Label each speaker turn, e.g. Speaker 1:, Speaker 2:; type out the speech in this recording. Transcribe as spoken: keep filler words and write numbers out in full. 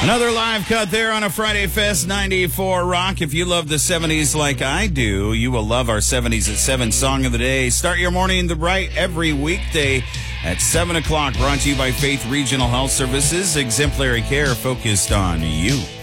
Speaker 1: Another live cut there on a Friday Fest ninety-four Rock. If you love the seventies like I do, you will love our seventies at seven Song of the Day. Start your morning the right every weekday at seven o'clock. Brought to you by Faith Regional Health Services. Exemplary care focused on you.